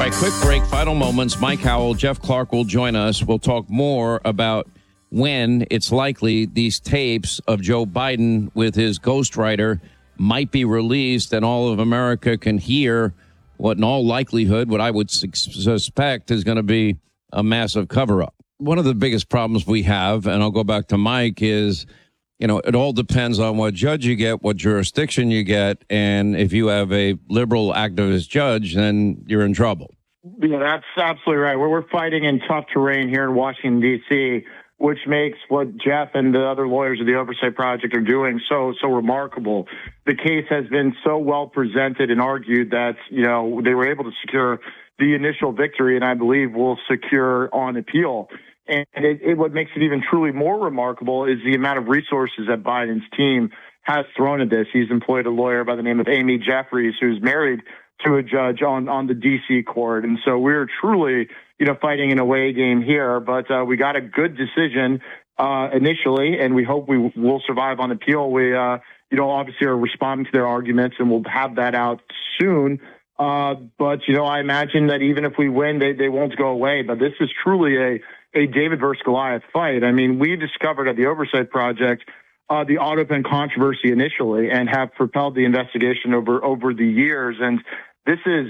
right, quick break, final moments. Mike Howell, Jeff Clark will join us. We'll talk more about when it's likely these tapes of Joe Biden with his ghostwriter might be released and all of America can hear what in all likelihood, what I would suspect is going to be a massive cover-up. One of the biggest problems we have, and I'll go back to Mike, is, it all depends on what judge you get, what jurisdiction you get, and if you have a liberal activist judge, then you're in trouble. Yeah, that's absolutely right. We're fighting in tough terrain here in Washington, D.C., which makes what Jeff and the other lawyers of the Oversight Project are doing so remarkable. The case has been so well presented and argued that, they were able to secure the initial victory, and I believe will secure on appeal. And what makes it even truly more remarkable is the amount of resources that Biden's team has thrown at this. He's employed a lawyer by the name of Amy Jeffries, who's married to a judge on the D.C. court. And so we're truly, fighting an away game here. But we got a good decision initially, and we hope we will survive on appeal. We, obviously are responding to their arguments, and we'll have that out soon. But, I imagine that even if we win, they won't go away. But this is truly a David versus Goliath fight. I mean, we discovered at the Oversight Project the AutoPen controversy initially and have propelled the investigation over the years. And this is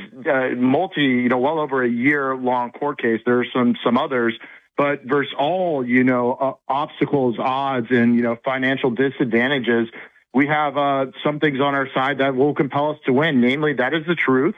well over a year-long court case. There are some others, but versus all, obstacles, odds, and, financial disadvantages, we have some things on our side that will compel us to win. Namely, that is the truth,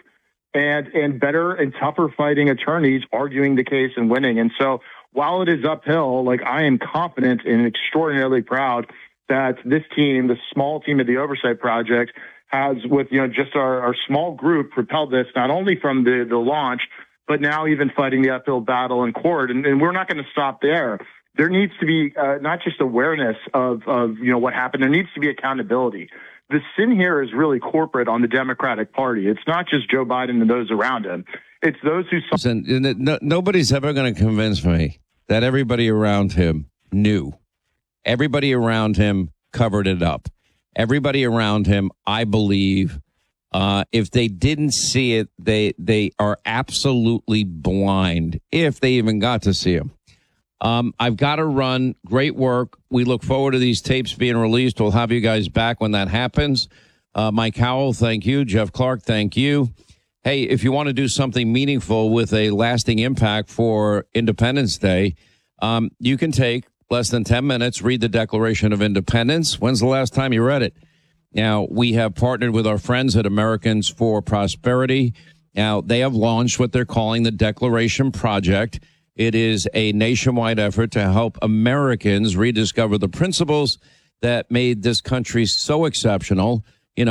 and better and tougher fighting attorneys arguing the case and winning. And so while it is uphill, I am confident and extraordinarily proud that this team, the small team of the Oversight Project, has, with just our small group, propelled this not only from the launch, but now even fighting the uphill battle in court. And we're not going to stop there. There needs to be not just awareness of what happened. There needs to be accountability. The sin here is really corporate on the Democratic Party. It's not just Joe Biden and those around him. It's those who. Listen, nobody's ever going to convince me that everybody around him knew. Everybody around him covered it up. Everybody around him, I believe, if they didn't see it, they are absolutely blind, if they even got to see him. I've got to run. Great work. We look forward to these tapes being released. We'll have you guys back when that happens. Mike Howell, thank you. Jeff Clark, thank you. Hey, if you want to do something meaningful with a lasting impact for Independence Day, you can take less than 10 minutes, read the Declaration of Independence. When's the last time you read it? Now, we have partnered with our friends at Americans for Prosperity. Now, they have launched what they're calling the Declaration Project. It is a nationwide effort to help Americans rediscover the principles that made this country so exceptional.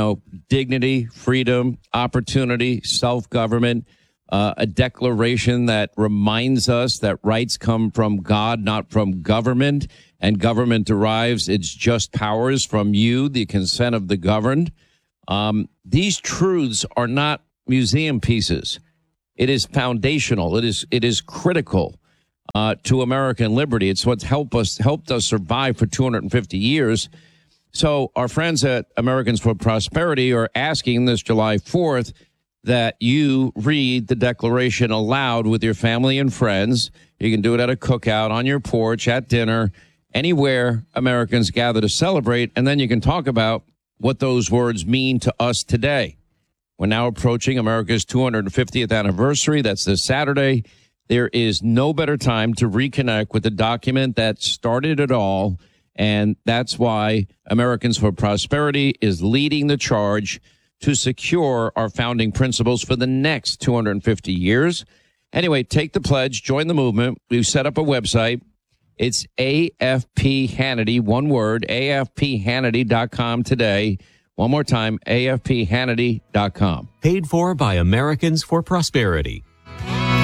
Dignity, freedom, opportunity, self-government, a declaration that reminds us that rights come from God, not from government, and government derives its just powers from you, the consent of the governed. These truths are not museum pieces. It is foundational. It is critical to American liberty. It's what's helped us survive for 250 years. So our friends at Americans for Prosperity are asking this July 4th that you read the Declaration aloud with your family and friends. You can do it at a cookout, on your porch, at dinner, anywhere Americans gather to celebrate, and then you can talk about what those words mean to us today. We're now approaching America's 250th anniversary. That's this Saturday. There is no better time to reconnect with the document that started it all, and that's why Americans for Prosperity is leading the charge to secure our founding principles for the next 250 years. Anyway, take the pledge, join the movement. We've set up a website. It's AFP Hannity, one word, AFPHannity.com today. One more time, AFPHannity.com. Paid for by Americans for Prosperity.